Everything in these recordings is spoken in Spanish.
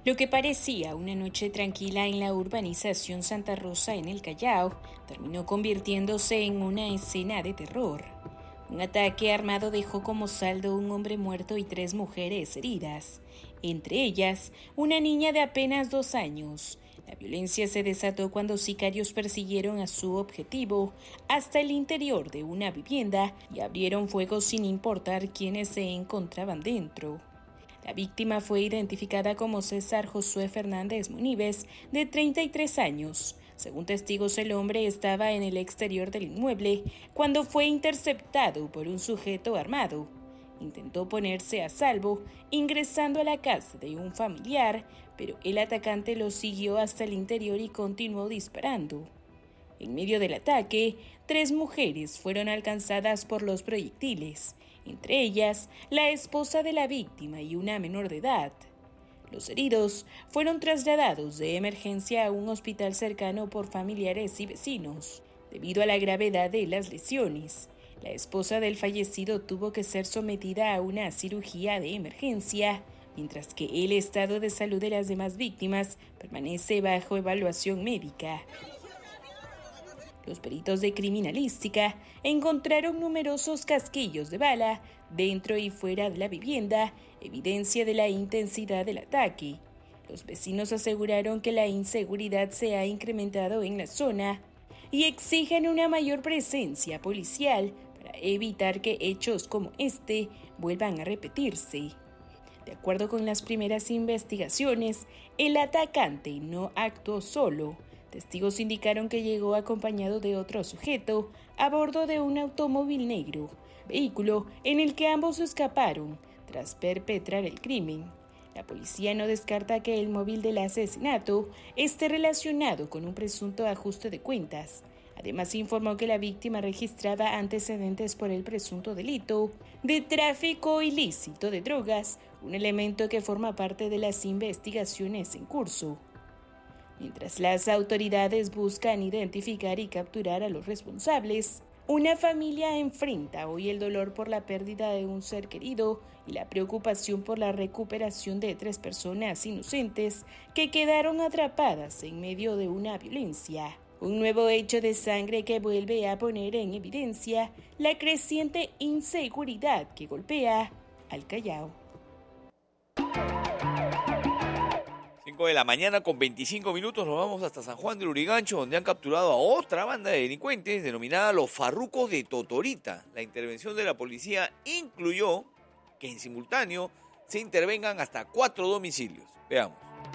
Lo que parecía una noche tranquila en la urbanización Santa Rosa en el Callao terminó convirtiéndose en una escena de terror. Un ataque armado dejó como saldo un hombre muerto y 3 mujeres heridas, entre ellas una niña de apenas 2 años. La violencia se desató cuando sicarios persiguieron a su objetivo hasta el interior de una vivienda y abrieron fuego sin importar quiénes se encontraban dentro. La víctima fue identificada como César Josué Fernández Muníbez, de 33 años. Según testigos, el hombre estaba en el exterior del inmueble cuando fue interceptado por un sujeto armado. Intentó ponerse a salvo ingresando a la casa de un familiar, pero el atacante lo siguió hasta el interior y continuó disparando. En medio del ataque, 3 mujeres fueron alcanzadas por los proyectiles, entre ellas la esposa de la víctima y una menor de edad. Los heridos fueron trasladados de emergencia a un hospital cercano por familiares y vecinos. Debido a la gravedad de las lesiones, la esposa del fallecido tuvo que ser sometida a una cirugía de emergencia, mientras que el estado de salud de las demás víctimas permanece bajo evaluación médica. Los peritos de criminalística encontraron numerosos casquillos de bala dentro y fuera de la vivienda, evidencia de la intensidad del ataque. Los vecinos aseguraron que la inseguridad se ha incrementado en la zona y exigen una mayor presencia policial para evitar que hechos como este vuelvan a repetirse. De acuerdo con las primeras investigaciones, el atacante no actuó solo. Testigos indicaron que llegó acompañado de otro sujeto a bordo de un automóvil negro, vehículo en el que ambos escaparon tras perpetrar el crimen. La policía no descarta que el móvil del asesinato esté relacionado con un presunto ajuste de cuentas. Además, informó que la víctima registraba antecedentes por el presunto delito de tráfico ilícito de drogas, un elemento que forma parte de las investigaciones en curso. Mientras las autoridades buscan identificar y capturar a los responsables, una familia enfrenta hoy el dolor por la pérdida de un ser querido y la preocupación por la recuperación de 3 personas inocentes que quedaron atrapadas en medio de una violencia. Un nuevo hecho de sangre que vuelve a poner en evidencia la creciente inseguridad que golpea al Callao. 5 de la mañana con 25 minutos nos vamos hasta San Juan del Lurigancho, donde han capturado a otra banda de delincuentes denominada los Farrucos de Totorita. La intervención de la policía incluyó que en simultáneo se intervengan hasta 4 domicilios. Veamos.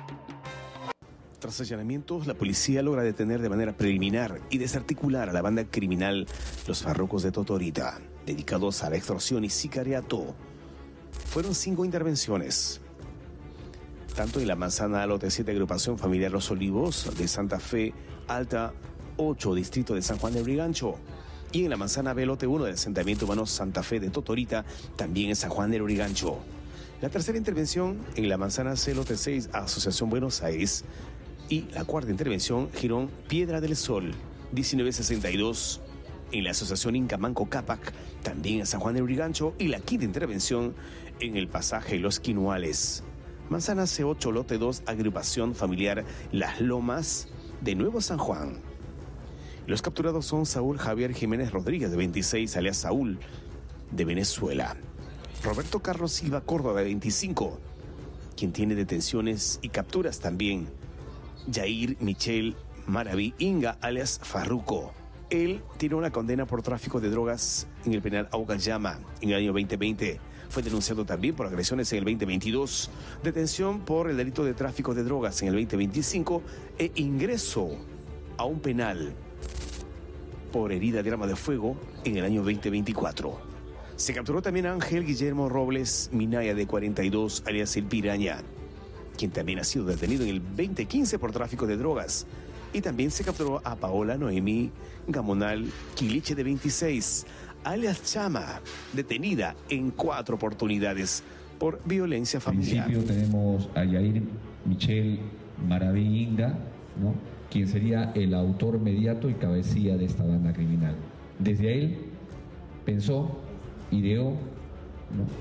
Tras allanamientos, la policía logra detener de manera preliminar y desarticular a la banda criminal Los Farrucos de Totorita, dedicados a la extorsión y sicariato. Fueron 5 intervenciones, tanto en la manzana Lote 7, agrupación familiar Los Olivos de Santa Fe, Alta 8, distrito de San Juan de Lurigancho, y en la manzana B, Lote 1 del asentamiento humano Santa Fe de Totorita, también en San Juan de Lurigancho. La tercera intervención en la manzana C, Lote 6, Asociación Buenos Aires, y la cuarta intervención, Girón Piedra del Sol, 1962, en la asociación Incamanco Cápac, también en San Juan de Lurigancho, y la quinta intervención en el pasaje Los Quinuales. Manzana C8, Lote 2, agrupación familiar Las Lomas de Nuevo San Juan. Los capturados son Saúl Javier Jiménez Rodríguez, de 26, alias Saúl, de Venezuela. Roberto Carlos Silva Córdoba, de 25, quien tiene detenciones y capturas también. Jair Michel Maraví Inga, alias Farruco. Él tiene una condena por tráfico de drogas en el penal Augayama en el año 2020. Fue denunciado también por agresiones en el 2022, detención por el delito de tráfico de drogas en el 2025 e ingreso a un penal por herida de arma de fuego en el año 2024. Se capturó también a Ángel Guillermo Robles Minaya, de 42, alias El Piraña, quien también ha sido detenido en el 2015 por tráfico de drogas. Y también se capturó a Paola Noemí Gamonal Quiliche, de 26, alias Chama, detenida en 4 oportunidades por violencia familiar. En principio tenemos a Jair Michel Maraví Inga, ¿no?, quien sería el autor mediato y cabecilla de esta banda criminal. Desde él pensó, ideó, ¿no?,